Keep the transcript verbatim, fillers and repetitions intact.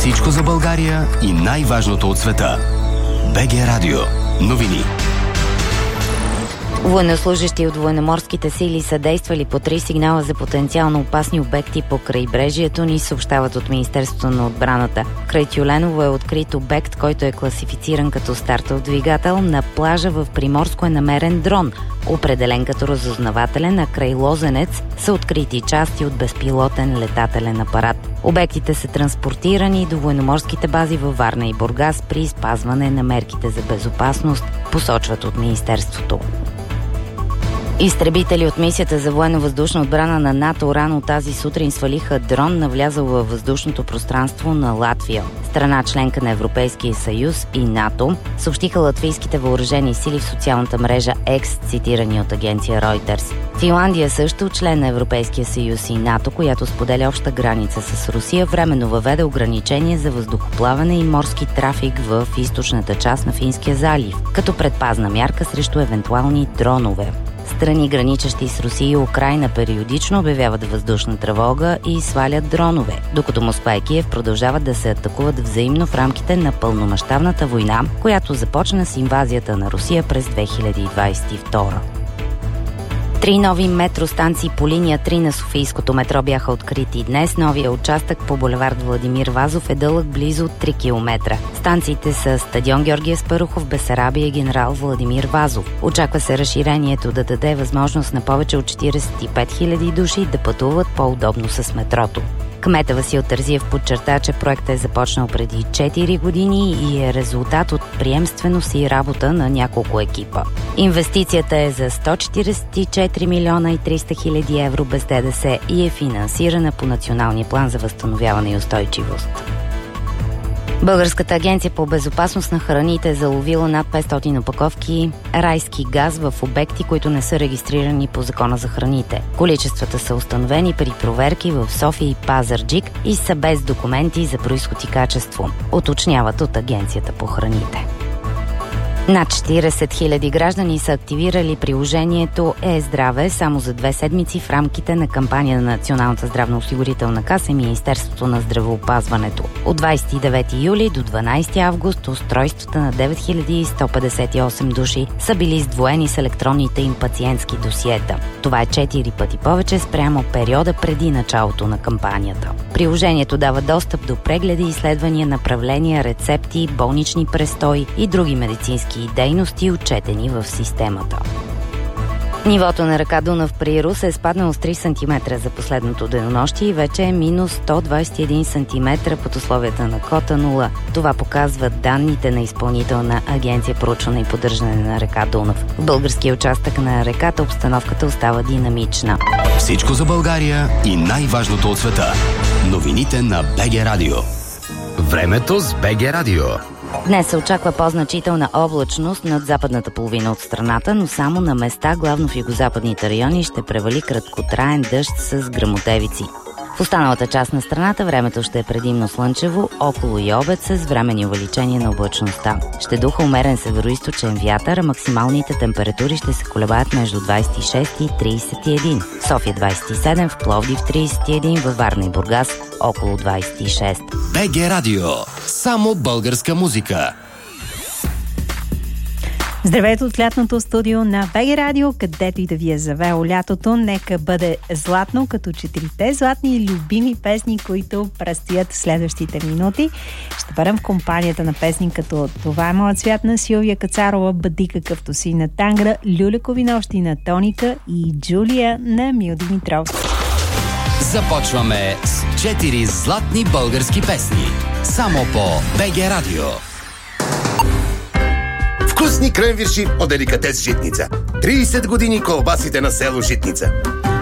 Всичко за България и най-важното от света. БГ Радио. Новини. Военнослужащи от военноморските сили са действали по три сигнала за потенциално опасни обекти по крайбрежието ни, съобщават от Министерството на отбраната. Край Тюленово е открит обект, който е класифициран като стартов двигател. На плажа в Приморско е намерен дрон, определен като разузнавателен, а край Лозенец са открити части от безпилотен летателен апарат. Обектите са транспортирани до военноморските бази във Варна и Бургас при спазване на мерките за безопасност, посочват от Министерството. Изтребители от мисията за военно-въздушна отбрана на НАТО рано тази сутрин свалиха дрон, навлязъл във въздушното пространство на Латвия. Страна членка на Европейския съюз и НАТО, съобщиха латвийските въоръжени сили в социалната мрежа X, цитирани от агенция Reuters. Финландия също, член на Европейския съюз и НАТО, която споделя обща граница с Русия, временно въведе ограничение за въздухоплаване и морски трафик в източната част на Финския залив, като предпазна мярка срещу евентуални дронове. Страни, граничещи с Русия и Украйна, периодично обявяват въздушна тревога и свалят дронове, докато Москва и Киев продължават да се атакуват взаимно в рамките на пълномащабната война, която започна с инвазията на Русия през две хиляди двадесет и втора. Три нови метростанции по линия три на Софийското метро бяха открити днес. Новия участък по булевард Владимир Вазов е дълъг близо три километра. Станциите са стадион Георги Аспарухов, Бесарабия и генерал Владимир Вазов. Очаква се разширението да даде възможност на повече от четиридесет и пет хиляди души да пътуват по-удобно с метрото. Кмета Васил Терзиев подчерта, че проектът е започнал преди четири години и е резултат от приемственост и работа на няколко екипа. Инвестицията е за сто четиридесет и четири милиона и триста хиляди евро без ДДС и е финансирана по Националния план за възстановяване и устойчивост. Българската агенция по безопасност на храните е заловила над петстотин опаковки райски газ в обекти, които не са регистрирани по Закона за храните. Количествата са установени при проверки в София и Пазарджик и са без документи за произход и качество, уточняват от Агенцията по храните. Над четиридесет хиляди граждани са активирали приложението Е-здраве само за две седмици в рамките на кампания на Националната здравноосигурителна каса и Министерството на здравеопазването. От двадесет и девети юли до дванадесети август устройствата на девет хиляди сто петдесет и осем души са били сдвоени с електронните им пациентски досиета. Това е четири пъти повече спрямо периода преди началото на кампанията. Приложението дава достъп до прегледи, изследвания, направления, рецепти, болнични престои и други медицински и дейности, отчетени в системата. Нивото на река Дунав при Рус е спаднало с три сантиметра за последното денонощие и вече е минус сто двадесет и един сантиметра под условията на кота нула. Това показват данните на Изпълнителна агенция проучване и поддържане на река Дунав. В българския участък на реката обстановката остава динамична. Всичко за България и най-важното от света. Новините на БГ Радио. Времето с БГ Радио. Днес се очаква по-значителна облачност над западната половина от страната, но само на места, главно в югозападните райони, ще превали краткотраен дъжд с гръмотевици. В останалата част на страната времето ще е предимно слънчево, около и обед с временни увеличения на облачността. Ще духа умерен североизточен вятър, а максималните температури ще се колебаят между двадесет и шест и тридесет и един. В София двадесет и седем, в Пловдив тридесет и един, във Варна и Бургас около двадесет и шест. БГ Радио. Само българска музика. Здравейте от лятното студио на БГ Радио, където и да ви е завело лятото. Нека бъде златно, като четирите златни и любими песни, които предстоят следващите минути. Ще бъдем в компанията на песни като "Това е моят свят" на Силвия Кацарова, "Бъди какъвто си" на Тангра, "Люлякови нощи" на Тоника и "Джулия" на Мил Димитровски. Започваме с четири златни български песни. Само по БГ Радио. Вкусни кренвирши от деликатес Житница. тридесет години колбасите на село Житница.